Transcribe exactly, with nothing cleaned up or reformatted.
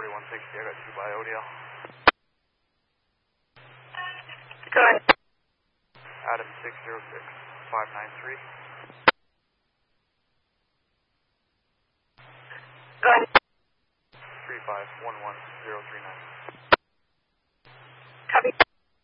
forty-one sixty, I got two by O D L. Go ahead. Adam six zero six five nine three. Go ahead. three five one one zero three nine.